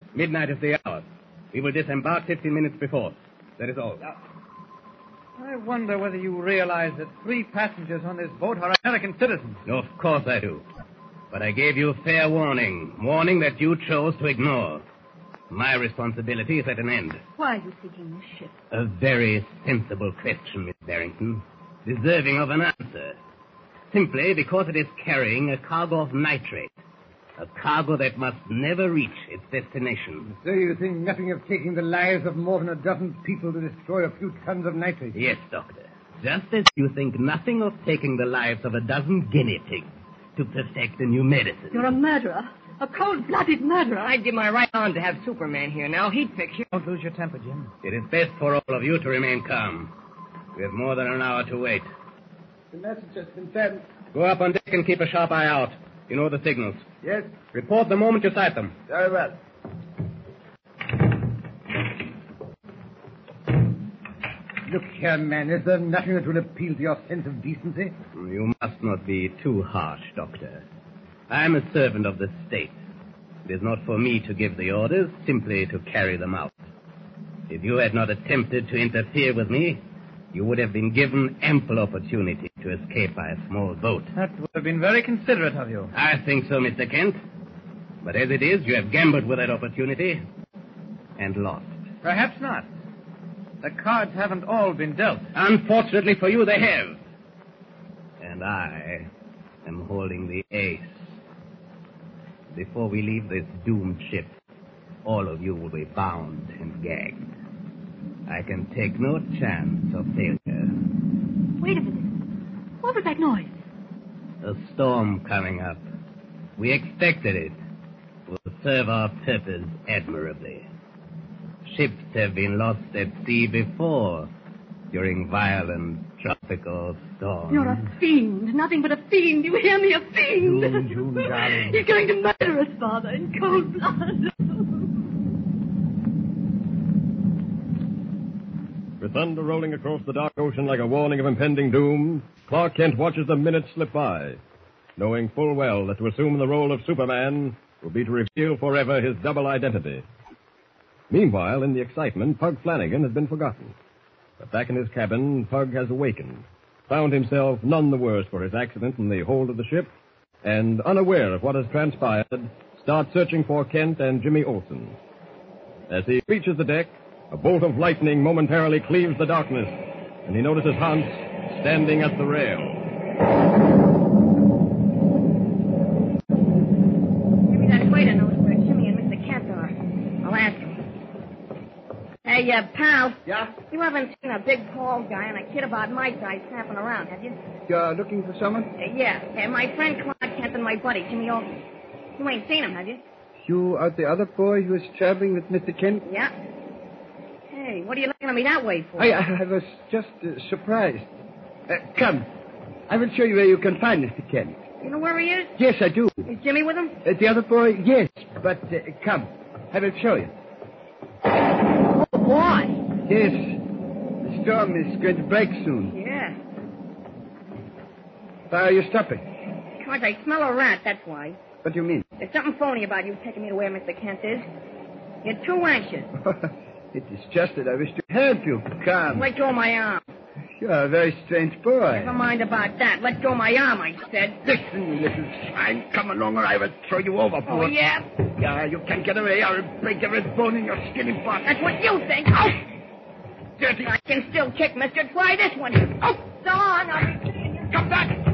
Midnight is the hour. We will disembark 15 minutes before. That is all. I wonder whether you realize that 3 passengers on this boat are American citizens. Of course I do. But I gave you fair warning. Warning that you chose to ignore. My responsibility is at an end. Why are you seeking this ship? A very sensible question, Miss Barrington. Deserving of an answer. Simply because it is carrying a cargo of nitrate. A cargo that must never reach its destination. So you think nothing of taking the lives of more than a dozen people to destroy a few tons of nitrate? Yes, Doctor. Just as you think nothing of taking the lives of a dozen guinea pigs to perfect a new medicine. You're a murderer. A cold-blooded murderer. I'd give my right arm to have Superman here now. He'd fix you. Don't lose your temper, Jim. It is best for all of you to remain calm. We have more than an hour to wait. The message has been sent. Go up on deck and keep a sharp eye out. You know the signals. Yes. Report the moment you sight them. Very well. Look here, man. Is there nothing that will appeal to your sense of decency? You must not be too harsh, Doctor. I am a servant of the state. It is not for me to give the orders, simply to carry them out. If you had not attempted to interfere with me, you would have been given ample opportunity to escape by a small boat. That would have been very considerate of you. I think so, Mr. Kent. But as it is, you have gambled with that opportunity and lost. Perhaps not. The cards haven't all been dealt. Unfortunately for you, they have. And I am holding the ace. Before we leave this doomed ship, all of you will be bound and gagged. I can take no chance of failure. Wait a minute. What was that noise? A storm coming up. We expected it. Will serve our purpose admirably. Ships have been lost at sea before during violent tropical storms. You're a fiend. Nothing but a fiend. You hear me? A fiend. June, darling. He's going to murder us, Father, in cold blood. With thunder rolling across the dark ocean like a warning of impending doom, Clark Kent watches the minutes slip by, knowing full well that to assume the role of Superman will be to reveal forever his double identity. Meanwhile, in the excitement, Pug Flanagan has been forgotten. But back in his cabin, Pug has awakened, found himself none the worse for his accident in the hold of the ship, and, unaware of what has transpired, starts searching for Kent and Jimmy Olsen. As he reaches the deck, a bolt of lightning momentarily cleaves the darkness, and he notices Hans standing at the rail. Give me that waiter knows where Jimmy and Mr. Kent are. I'll ask him. Hey, pal. Yeah? You haven't seen a big tall guy and a kid about my size snapping around, have you? You're looking for someone? Yeah. My friend Clark Kent and my buddy, Jimmy Olsen. You ain't seen him, have you? You are the other boy who was traveling with Mr. Kent? Yeah. Hey, what are you looking at me that way for? I was just surprised. Come. I will show you where you can find Mr. Kent. You know where he is? Yes, I do. Is Jimmy with him? The other boy, yes. But come. I will show you. Oh, boy. Yes. The storm is going to break soon. Yeah. Why are you stopping? Because I smell a rat, that's why. What do you mean? There's something phony about you taking me to where Mr. Kent is. You're too anxious. It is just that I wish to help you. Come. Let go of my arm. You are a very strange boy. Never mind about that. Let go of my arm, I said. Listen, you little swine. Come along or I will throw you overboard. Oh, yeah? Yeah, you can't get away. I'll break every bone in your skinny body. That's what you think. Oh! Dirty. I can still kick, mister. Try this one. Oh! So long. I'll be seeing you. Come back.